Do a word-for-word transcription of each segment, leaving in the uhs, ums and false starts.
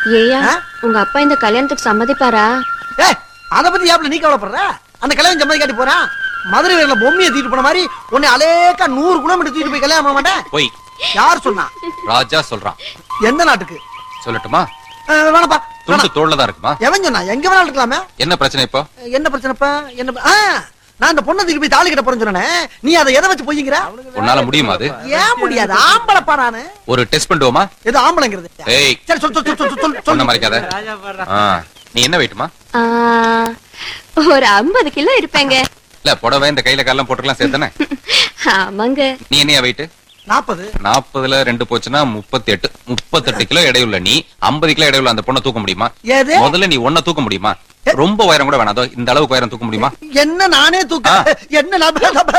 ஏயா உங்க அப்பா இந்த கல்யாணத்துக்கு சம்மதிப்பாரா? ஏய் அத பத்தி யாப்ல நீ கவலைப்படுற? அந்த கல்யாணம் சம்மதி காட்டி போறான். மதுரை வேர்ல பொம்மையை தூக்கிட்டு போன மாதிரி உன்னை அலேக்கா நூறு கிலோமீட்டர் தூக்கிட்டு போய் கல்யாணம் பண்ண மாட்டேன். போய் யார் சொன்னா? ராஜா சொல்றான். எந்த நாட்டுக்கு சொல்லட்டுமா? வேணப்பா. துண்டு தோள்லதான் இருக்குமா? எவன் சொன்னா? எங்க வேணாலும் இருக்கலாமே. என்ன பிரச்சனை இப்போ? என்ன பிரச்சனைப்பா? என்ன நான் அந்த பொண்ணை தூக்கி போய் தாலி கட்ட போறேன்னு சொன்னே. நீ அதை எதை வச்சு போய்ங்கிற? உன்னால முடியுமா அது? ஏன் முடியாது? ஆம்பளப்பா நானு. ஒரு டெஸ்ட் பண்ணுவோமா? எது ஆம்பளைங்கிறது? ஏய் சரி சொல் சொல் சொல் சொல் சொல் சொன்ன மறைக்காத. நீ என்ன வெயிட்டுமா? ஒரு ஐம்பது கிலோ இருப்பேங்க. இல்ல புடவை இந்த கையில காலம் போட்டுக்கலாம் சேர்த்தானே? ஆமாங்க. நீ என்னையா வெயிட்டு? நாற்பது. நாற்பதுல ரெண்டு போச்சுன்னா முப்பத்தி எட்டு. முப்பத்தெட்டு கிலோ எடையுள்ள நீ ஐம்பது கிலோ எடையுள்ள அந்த பொண்ணை தூக்க முடியுமா? முதல்ல நீ ஒன்ன தூக்க முடியுமா? ரொம்ப உயரம் கூட வேணாதோ இந்த அளவுக்கு உயரம் தூக்க முடியுமா? என்ன நானே தூக்க? என்ன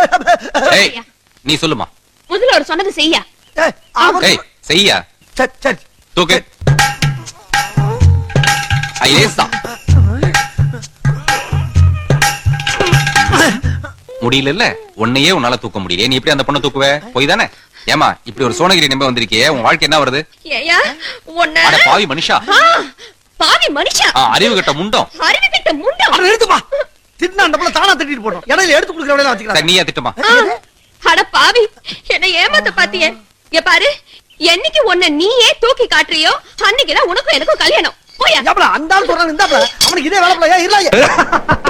நீ சொல்லுமா? முதல்ல ஒரு சொன்னது செய்யா. ஏய் செய்யா. சரி சரி தூக்கு. ஐயேசா முடியல இல்ல உன்னையே உன்னால தூக்க முடியல. நீ எப்படி அந்த பொண்ணை தூக்குவ? போய் தானே. ஏமா இப்படி ஒரு சோனகிரி நம்ப வந்திருக்கியே உன் வாழ்க்கை என்ன வருது? ஏயா உன்ன அட பாவி மனுஷா. பாவி மனுஷா. அறிவு கட்ட முண்டம். அறிவு கட்ட முண்டம். அட நிறுத்துமா. தின்னா அந்த புள்ள தானா திட்டிட்டு போறோம். இடையில எடுத்து குடுக்குற வேலைய வச்சுக்கலாம். நீயா திட்டுமா? அட பாவி என்ன ஏமாத்த பாத்தியே. இங்க பாரு என்னைக்கு உன்னை நீயே தூக்கி காட்டுறியோ அன்னைக்குதான் உனக்கும் எனக்கும் கல்யாணம். போயா. அந்த ஆள் சொல்றான் இந்த அவனுக்கு இதே வேலை இல்ல.